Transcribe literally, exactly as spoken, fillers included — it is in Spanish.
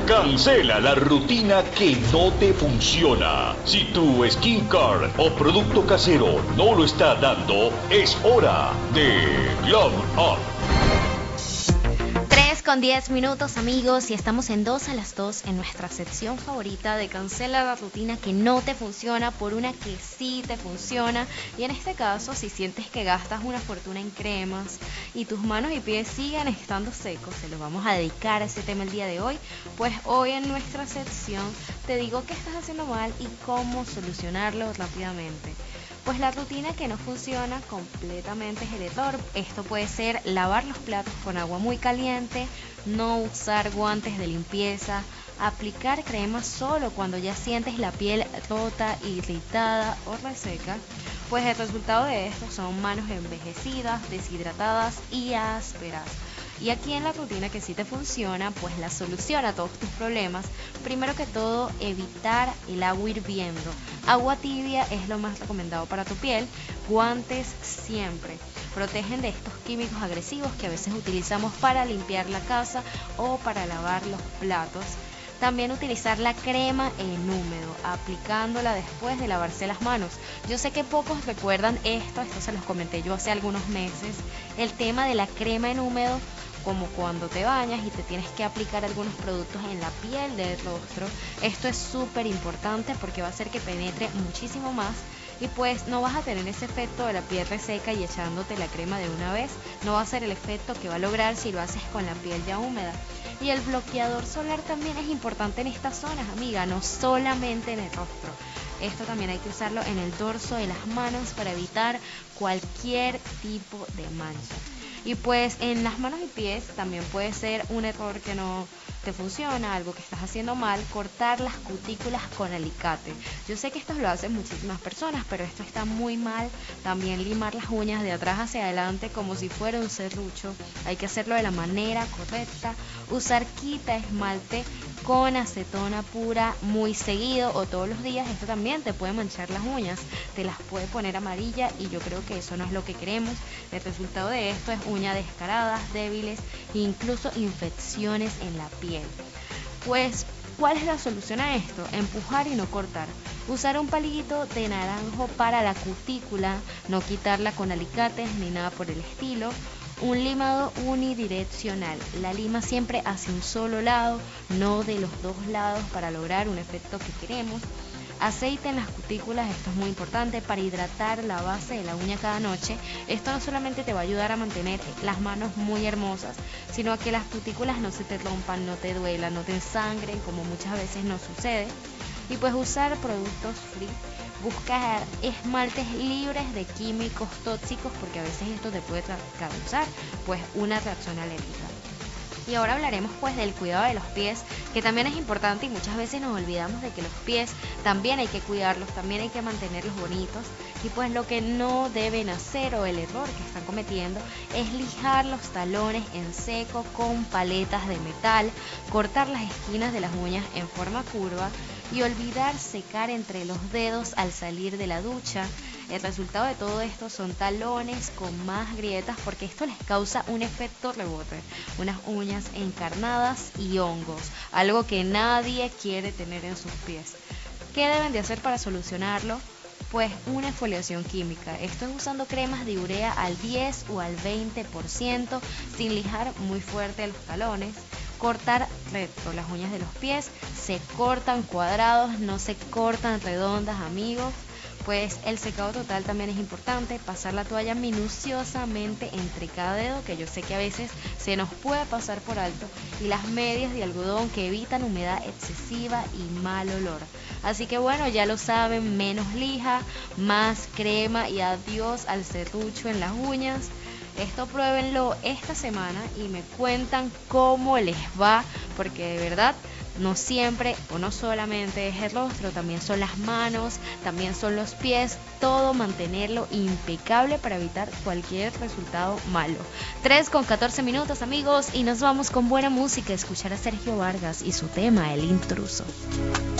Cancela la rutina que no te funciona. Si tu skincare o producto casero no lo está dando, es hora de Glow Up. tres con diez minutos, amigos, y estamos en dos a las dos en nuestra sección favorita de cancela la rutina que no te funciona por una que sí te funciona. Y en este caso, si sientes que gastas una fortuna en cremas y tus manos y pies siguen estando secos, se los vamos a dedicar a ese tema el día de hoy. Pues hoy en nuestra sección te digo qué estás haciendo mal y cómo solucionarlo rápidamente. Pues la rutina que no funciona completamente es el hedor. Esto puede ser lavar los platos con agua muy caliente, no usar guantes de limpieza, aplicar crema solo cuando ya sientes la piel rota, irritada o reseca. Pues el resultado de esto son manos envejecidas, deshidratadas y ásperas. Y aquí en la rutina que sí te funciona, pues la solución a todos tus problemas, primero que todo, evitar el agua hirviendo. Agua tibia es lo más recomendado para tu piel. Guantes siempre protegen de estos químicos agresivos que a veces utilizamos para limpiar la casa o para lavar los platos. También utilizar la crema en húmedo, aplicándola después de lavarse las manos. Yo sé que pocos recuerdan esto, esto se los comenté yo hace algunos meses, el tema de la crema en húmedo, como cuando te bañas y te tienes que aplicar algunos productos en la piel del rostro. Esto es súper importante porque va a hacer que penetre muchísimo más. Y pues no vas a tener ese efecto de la piel reseca y echándote la crema de una vez. No va a ser el efecto que va a lograr si lo haces con la piel ya húmeda. Y el bloqueador solar también es importante en estas zonas, amiga, no solamente en el rostro. Esto también hay que usarlo en el dorso de las manos para evitar cualquier tipo de mancha. Y pues en las manos y pies también puede ser un error que no te funciona, algo que estás haciendo mal, cortar las cutículas con alicate. Yo sé que esto lo hacen muchísimas personas, pero esto está muy mal. También limar las uñas de atrás hacia adelante como si fuera un serrucho. Hay que hacerlo de la manera correcta. Usar quita esmalte con acetona pura muy seguido o todos los días. Esto también te puede manchar las uñas, te las puede poner amarilla y yo creo que eso no es lo que queremos. El resultado de esto es uñas descaradas, débiles e incluso infecciones en la piel. Pues, ¿cuál es la solución a esto? Empujar y no cortar. Usar un palito de naranjo para la cutícula, no quitarla con alicates ni nada por el estilo. Un limado unidireccional. La lima siempre hacia un solo lado, no de los dos lados para lograr un efecto que queremos. Aceite en las cutículas, esto es muy importante para hidratar la base de la uña cada noche. Esto no solamente te va a ayudar a mantener las manos muy hermosas, sino a que las cutículas no se te rompan, no te duelan, no te ensangren, como muchas veces nos sucede. Y pues usar productos free. Buscar esmaltes libres de químicos tóxicos porque a veces esto te puede causar pues una reacción alérgica. Y ahora hablaremos pues del cuidado de los pies, que también es importante y muchas veces nos olvidamos de que los pies también hay que cuidarlos, también hay que mantenerlos bonitos. Y pues lo que no deben hacer o el error que están cometiendo es lijar los talones en seco con paletas de metal, cortar las esquinas de las uñas en forma curva y olvidar secar entre los dedos al salir de la ducha. El resultado de todo esto son talones con más grietas porque esto les causa un efecto rebote, unas uñas encarnadas y hongos, algo que nadie quiere tener en sus pies. ¿Qué deben de hacer para solucionarlo? Pues una exfoliación química. Esto es usando cremas de urea al diez o al veinte por ciento sin lijar muy fuerte los talones. Cortar recto, las uñas de los pies se cortan cuadrados, no se cortan redondas, amigos. Pues el secado total también es importante, pasar la toalla minuciosamente entre cada dedo, que yo sé que a veces se nos puede pasar por alto, y las medias de algodón que evitan humedad excesiva y mal olor. Así que bueno, ya lo saben, menos lija, más crema y adiós al serrucho en las uñas. Esto pruébenlo esta semana y me cuentan cómo les va, porque de verdad no siempre o no solamente es el rostro, también son las manos, también son los pies, todo mantenerlo impecable para evitar cualquier resultado malo. tres con catorce minutos, amigos, y nos vamos con buena música a escuchar a Sergio Vargas y su tema El Intruso.